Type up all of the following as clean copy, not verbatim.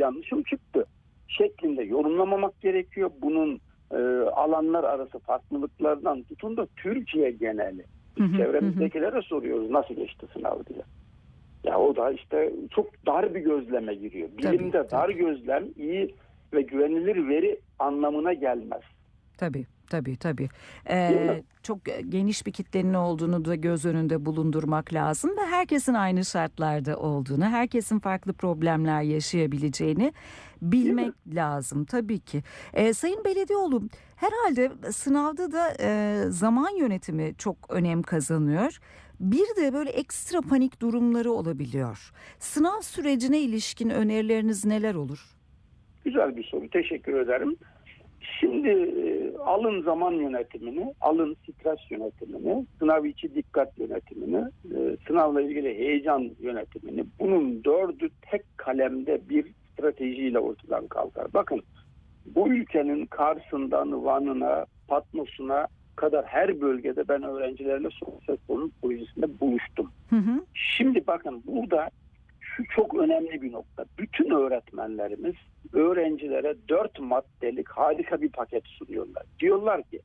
yanlışım çıktı şeklinde yorumlamamak gerekiyor. Bunun alanlar arası farklılıklardan tutun da Türkiye geneli. Çevremizdekilere soruyoruz nasıl geçti sınav diye. Ya o da işte çok dar bir gözleme giriyor. Bilimde dar gözlem iyi ve güvenilir veri anlamına gelmez. Tabii. Çok geniş bir kitlenin olduğunu da göz önünde bulundurmak lazım ve herkesin aynı şartlarda olduğunu, herkesin farklı problemler yaşayabileceğini bilmek lazım tabii ki. Sayın Beledioğlu, herhalde sınavda da zaman yönetimi çok önem kazanıyor. Bir de böyle ekstra panik durumları olabiliyor. Sınav sürecine ilişkin önerileriniz neler olur? Güzel bir soru. Teşekkür ederim. Şimdi alın zaman yönetimini, alın stres yönetimini, sınav içi dikkat yönetimini, sınavla ilgili heyecan yönetimini, bunun dördü tek kalemde bir stratejiyle ortadan kalkar. Bakın bu ülkenin Kars'ından Van'ına, Patmos'una kadar her bölgede ben öğrencilerle sosyal sorun projesinde buluştum. Şimdi bakın burada şu çok önemli bir nokta. Bütün öğretmenlerimiz öğrencilere 4 maddelik harika bir paket sunuyorlar. Diyorlar ki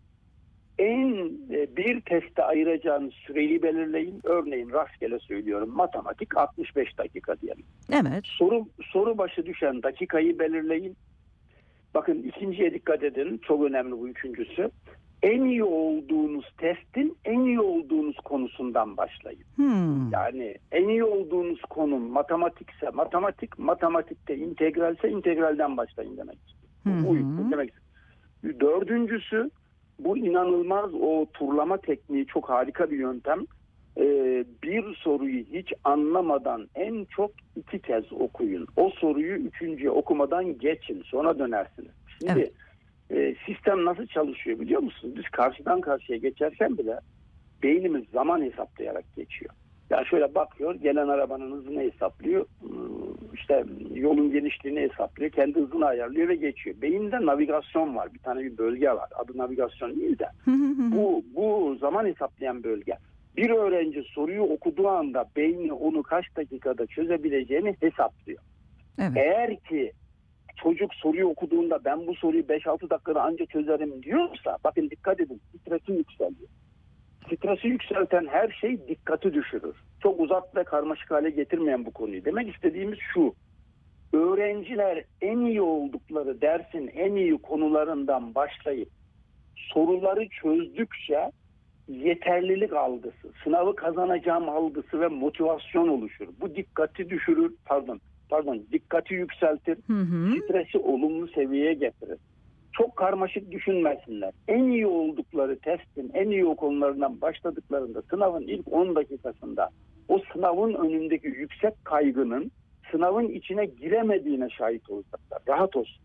bir teste ayıracağınız süreyi belirleyin. Örneğin rastgele söylüyorum, matematik 65 dakika diyelim. Evet. Soru başı düşen dakikayı belirleyin. Bakın ikinciye dikkat edin. Çok önemli bu üçüncüsü. En iyi olduğunuz testin en iyi olduğunuz konusundan başlayın. Yani en iyi olduğunuz konu matematikse matematikte integralse integralden başlayın demek. Bu demek. Dördüncüsü, bu inanılmaz o turlama tekniği çok harika bir yöntem. Bir soruyu hiç anlamadan en çok 2 kez okuyun. O soruyu 3. okumadan geçin. Sonra dönersiniz. Şimdi sistem nasıl çalışıyor biliyor musunuz? Biz karşıdan karşıya geçerken bile beynimiz zaman hesaplayarak geçiyor. Ya şöyle bakıyor, gelen arabanın hızını hesaplıyor, işte yolun genişliğini hesaplıyor, kendi hızını ayarlıyor ve geçiyor. Beyinde navigasyon var, bir tane bir bölge var. Adı navigasyon değil de bu zaman hesaplayan bölge. Bir öğrenci soruyu okuduğu anda beyni onu kaç dakikada çözebileceğini hesaplıyor. Evet. Eğer ki çocuk soruyu okuduğunda ben bu soruyu 5-6 dakikada anca çözerim diyorsa, bakın dikkat edin, stresi yükseliyor. Stresi yükselten her şey dikkati düşürür. Çok uzak ve karmaşık hale getirmeyen bu konuyu. Demek istediğimiz şu: öğrenciler en iyi oldukları dersin en iyi konularından başlayıp soruları çözdükçe yeterlilik algısı, sınavı kazanacağım algısı ve motivasyon oluşur. Bu dikkati düşürür, dikkati yükseltir, stresi olumlu seviyeye getirir. Çok karmaşık düşünmesinler. En iyi oldukları testin en iyi konularından başladıklarında sınavın ilk 10 dakikasında o sınavın önündeki yüksek kaygının sınavın içine giremediğine şahit olacaklar. Rahat olsun.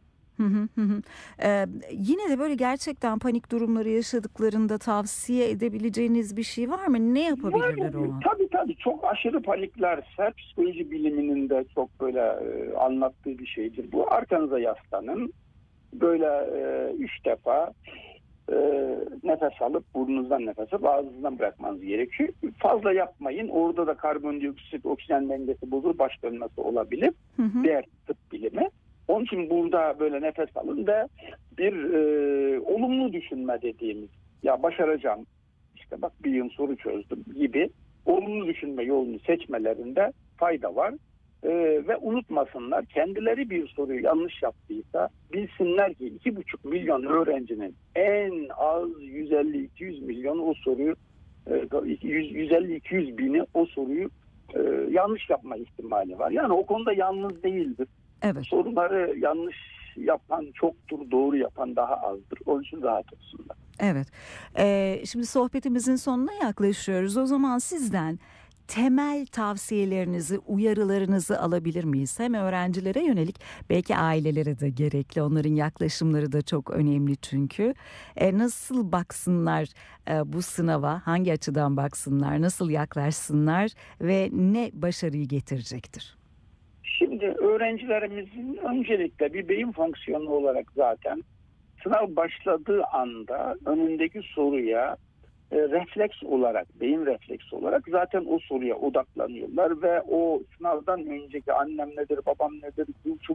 Yine de böyle gerçekten panik durumları yaşadıklarında tavsiye edebileceğiniz bir şey var mı? Ne yapabilirler o an? Tabii çok aşırı paniklerse psikoloji biliminin de çok böyle anlattığı bir şeydir. Bu arkanıza yaslanın. Böyle 3 defa nefes alıp burnunuzdan nefes alıp ağzınızdan bırakmanız gerekiyor. Fazla yapmayın. Orada da karbondioksit oksijen dengesi bozulur, baş dönmesi olabilir. Diğer tıp bilimi. Onun için burada böyle nefes alın ve bir olumlu düşünme dediğimiz, ya başaracağım, işte bak bir yıl soru çözdüm gibi olumlu düşünme yolunu seçmelerinde fayda var. Ve unutmasınlar, kendileri bir soruyu yanlış yaptıysa bilsinler ki 2,5 milyon öğrencinin en az 150-200 milyonu o soruyu 150-200 bini o soruyu yanlış yapma ihtimali var. Yani o konuda yalnız değildir. Evet. Soruları yanlış yapan çoktur, doğru yapan daha azdır. Onun için rahat olsunlar. Evet. Şimdi sohbetimizin sonuna yaklaşıyoruz. O zaman sizden temel tavsiyelerinizi, uyarılarınızı alabilir miyiz? Hem öğrencilere yönelik, belki ailelere de gerekli. Onların yaklaşımları da çok önemli çünkü. Nasıl baksınlar bu sınava, hangi açıdan baksınlar, nasıl yaklaşsınlar ve ne başarıyı getirecektir? Şimdi öğrencilerimizin öncelikle bir beyin fonksiyonu olarak zaten sınav başladığı anda önündeki soruya refleks olarak, beyin refleksi olarak zaten o soruya odaklanıyorlar ve o sınavdan önceki annem nedir, babam nedir,